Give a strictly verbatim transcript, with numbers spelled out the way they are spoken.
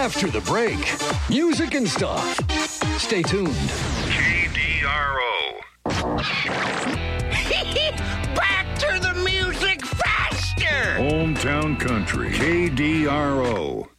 after the break. Music and stuff. Stay tuned. K D R O. Back to the music faster! Hometown Country. K D R O.